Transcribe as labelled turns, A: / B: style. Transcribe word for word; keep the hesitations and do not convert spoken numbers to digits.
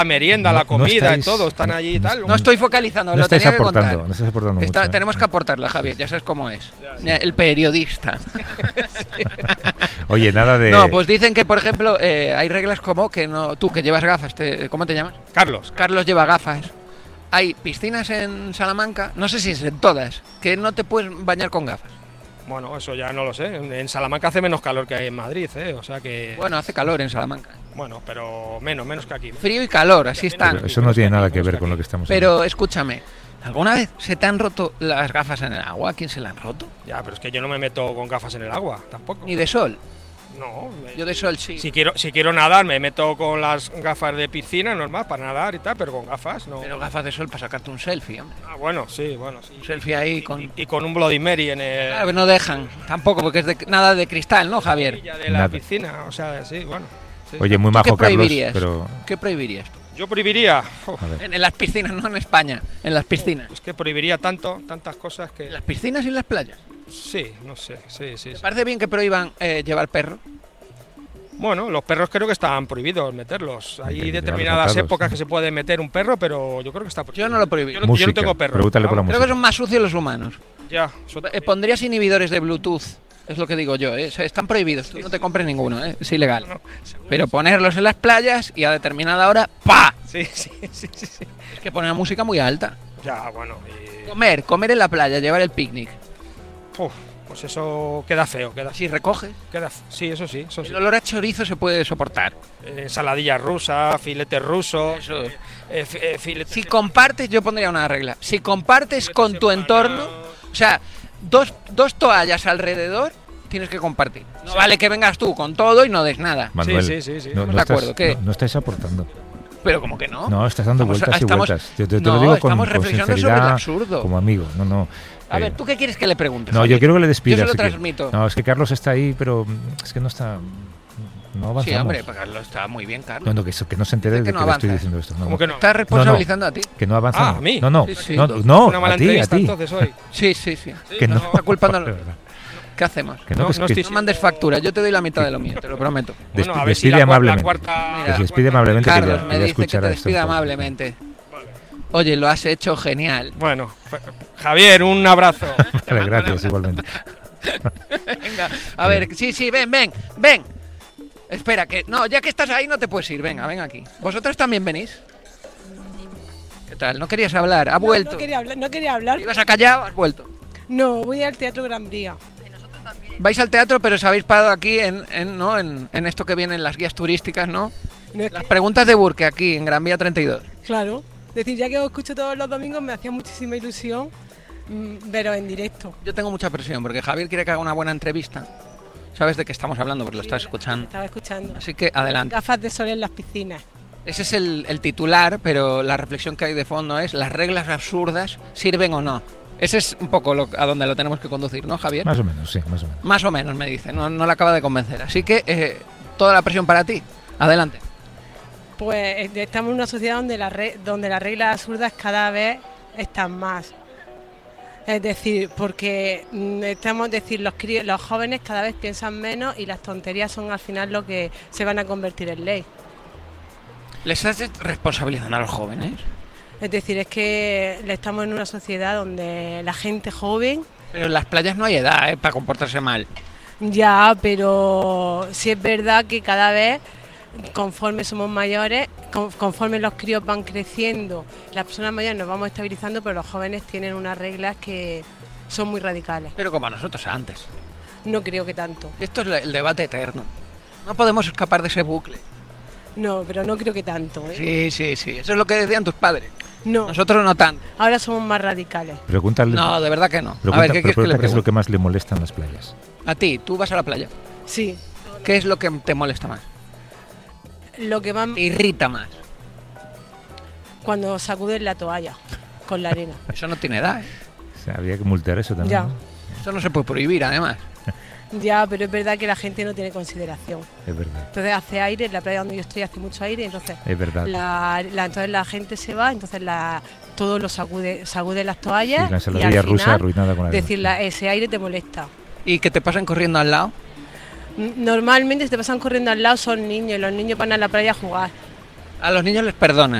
A: la merienda,
B: no,
A: la comida
B: no estáis,
A: y todo, están allí y tal.
C: No estoy focalizando,
B: no
C: lo
B: estáis
C: tenía que
B: aportando,
C: contar.
B: no estáis aportando
C: Está,
B: mucho.
C: tenemos que aportarla, Javier, ya sabes cómo es. El periodista.
B: Oye, nada de...
C: No, pues dicen que, por ejemplo, eh, hay reglas como que no. Tú que llevas gafas, te, ¿cómo te llamas?
A: Carlos.
C: Carlos lleva gafas. Hay piscinas en Salamanca, no sé si es en todas, que no te puedes bañar con gafas.
A: Bueno, eso ya no lo sé. En Salamanca hace menos calor que en Madrid, ¿eh? O sea que...
C: Bueno, hace calor en Salamanca.
A: Bueno, pero menos, menos que aquí.
C: Frío y calor, así están.
B: Pero eso no tiene nada que ver con lo que estamos
C: Pero
B: hablando.
C: escúchame, ¿alguna vez se te han roto las gafas en el agua? ¿Quién se las han roto?
A: Ya, pero es que yo no me meto con gafas en el agua, tampoco.
C: Ni de sol.
A: No. Me...
C: Yo de sol sí.
A: Si quiero, si quiero nadar, me meto con las gafas de piscina, normal, para nadar y tal, pero con gafas, no.
C: Pero gafas de sol para sacarte un selfie, hombre.
A: Ah, bueno, sí, bueno, sí.
C: Un selfie ahí con...
A: Y, y con un Bloody Mary en el...
C: Claro, que no dejan, tampoco, porque es de, nada de cristal, ¿no, Javier?
A: De la
B: Nada.
A: piscina, o sea, sí, bueno. Sí.
B: Oye, muy
C: ¿Tú
B: majo,
C: qué
B: Carlos,
C: prohibirías?
B: pero...
C: ¿Qué prohibirías tú?
A: Yo prohibiría...
B: A ver.
C: En, en las piscinas, no en España, en las piscinas.
A: Es que prohibiría tanto, tantas cosas que...
C: ¿En las piscinas y en las playas?
A: Sí, no sé, sí, sí.
C: ¿Te
A: sí.
C: parece bien que prohíban eh, llevar perro?
A: Bueno, los perros creo que están prohibidos meterlos. Hay
B: Hay que
A: determinadas
B: llevarlos atados,
A: épocas
B: ¿no?
A: que se puede meter un perro, pero yo creo que está prohibido.
C: Yo no lo prohibí.
A: Yo no, yo
B: Música.
A: no tengo perro.
B: Pregúntale por la
A: Vamos,
C: Creo que son más sucios los humanos.
A: Ya, so-
C: Eh, Pondrías inhibidores de Bluetooth, es lo que digo yo. ¿eh? O sea, están prohibidos, tú no te compres ninguno, ¿eh? Es ilegal.
A: no, seguro.
C: Pero ponerlos en las playas y a determinada hora, ¡pa!
A: Sí, sí, sí, sí, sí.
C: Es que poner la música muy alta.
A: Ya, bueno. y-
C: Comer, comer en la playa, llevar el picnic.
A: Uf, pues eso queda feo, queda
C: Si recoges,
A: queda f- Sí, eso sí, eso sí.
C: el olor a chorizo se puede soportar.
A: Eh, Ensaladilla rusa, filetes rusos.
C: Eso.
A: eh, eh, fi- eh, filetes-
C: Si compartes, yo pondría una regla. Si compartes con tu entorno, o sea, dos, dos toallas alrededor, tienes que compartir. No vale que vengas tú con todo y no des nada.
B: Manuel,
A: sí, sí, sí.
B: no,
C: Estamos
B: no
C: de
B: estás,
C: acuerdo, ¿qué?
B: no, no estáis aportando.
C: Pero como que no.
B: No, estás dando
C: Estamos-
B: vueltas y
C: estamos-
B: vueltas. Yo te, te
C: no,
B: lo digo con,
C: estamos
B: con
C: reflexionando sobre el
B: sinceridad,
C: absurdo.
B: como amigo. No, no.
C: A
B: eh,
C: ver, ¿tú qué quieres que le preguntes?
B: No,
C: Javier?
B: yo quiero que le despidas.
C: Yo se lo
B: si quieres.
C: transmito.
B: No, es que Carlos está ahí, pero mm, es que no está... No avanzamos.
C: Sí, hombre, pues Carlos está muy bien, Carlos.
B: No, no, que, eso- que no se entere
C: Dice
B: de
C: que
B: que,
C: no
B: le estoy
C: avanzas.
B: diciendo esto. No,
A: ¿Cómo
B: no.
A: que no?
C: Estás responsabilizando a ti.
B: Que no avanzamos.
A: Ah, ¿a mí?
B: No, no,
C: Sí, sí.
B: no, no,
A: Una mala
B: a ti, a
A: entrevista
B: ti.
A: entonces hoy.
C: Sí, sí, sí.
B: Que no.
C: La culpa no-
B: de verdad.
C: ¿Qué hacemos?
B: Que no,
A: No,
B: que es
A: no
B: que-
A: estoy-
C: No mandes factura, yo te doy la mitad de lo mío, te lo prometo.
B: Despi-
A: Bueno, a ver si
B: despide
A: la, cua- la
B: amablemente.
A: cuarta...
C: Mira,
B: que se despide amablemente, que
C: Carlos
B: ya-
C: me
B: que ya
C: dice que te
B: escuchará esto
C: despida
B: un poco.
C: amablemente. Oye, lo has hecho genial.
A: Bueno, Javier, un abrazo.
B: Vale, gracias, igualmente.
C: Venga, a ver, sí, sí, ven, ven, ven. Espera, que no, ya que estás ahí no te puedes ir, venga, ven aquí. ¿Vosotros también venís? ¿Qué tal? ¿No querías hablar? ¿Ha vuelto?
D: No quería hablar, no quería hablar.
C: ¿Ibas a callar o has vuelto?
D: No, voy al Teatro Gran Vía.
C: Vais al teatro, pero os habéis parado aquí en, en, ¿no? en, en esto que vienen las guías turísticas, ¿no?
D: No es
C: Las
D: que-
C: preguntas de Burke aquí en Gran Vía treinta y dos.
D: claro. Es decir, ya que os escucho todos los domingos, me hacía muchísima ilusión mm, veros en directo.
C: Yo tengo mucha presión porque Javier quiere que haga una buena entrevista. ¿Sabes de qué estamos hablando? Porque lo estás escuchando.
D: Estaba escuchando.
C: Así que adelante.
D: Gafas de sol en las piscinas.
C: Ese es el, el titular, pero la reflexión que hay de fondo es ¿las reglas absurdas sirven o no? Ese es un poco lo, a donde lo tenemos que conducir, ¿no, Javier?
B: Más o menos, sí, más o menos.
C: Más o menos, me dice. No, no le acaba de convencer. Así que eh, toda la presión para ti. Adelante.
D: Pues eh, estamos en una sociedad donde, la re- donde las reglas absurdas cada vez están más. Es decir, porque mm, estamos, es decir, los, cri- los jóvenes cada vez piensan menos y las tonterías son al final lo que se van a convertir en ley.
C: ¿Les estás responsabilizando a los jóvenes?
D: Es decir, es que estamos en una sociedad donde la gente joven,
C: Pero en las playas no hay edad ¿eh? para comportarse mal.
D: ya, pero sí es verdad que cada vez, conforme somos mayores, con- conforme los críos van creciendo, las personas mayores nos vamos estabilizando, pero los jóvenes tienen unas reglas que son muy radicales.
C: Pero como a nosotros antes.
D: No creo que tanto.
C: Esto es la- el debate eterno. No podemos escapar de ese bucle.
D: No, pero no creo que tanto. ¿eh?
C: Sí, sí, sí. Eso es lo que decían tus padres.
D: No,
C: Nosotros no tanto.
D: ahora somos más radicales.
B: Pregúntale,
C: No, de verdad que no. A
B: pregunta,
C: ver, ¿qué
B: pero
C: quieres que le
B: pregunta qué es lo
C: pregunte?
B: que más le molesta en las playas.
C: A ti, tú vas a la playa.
D: Sí,
C: ¿Qué es lo que te molesta más?
D: lo que más
C: Te irrita más.
D: cuando sacuden la toalla con la arena.
C: Eso no tiene edad, ¿eh?
B: O sea, había que multar eso también.
D: Ya.
B: ¿no?
C: Eso no se puede prohibir, además.
D: Ya, pero es verdad que la gente no tiene consideración.
B: Es verdad,
D: Entonces hace aire, en la playa donde yo estoy hace mucho aire, entonces
B: es verdad.
D: la, la- entonces la gente se va, entonces la, todo lo sacude, sacude las toallas
B: Sí, la
D: y
B: ensaladilla
D: al
B: rusa
D: final,
B: arruinada con la arena.
D: decir, la- ese aire te molesta.
C: Y que te pasen corriendo al lado.
D: N- Normalmente si te pasan corriendo al lado son niños y los niños van a la playa a jugar.
C: A los niños les perdona.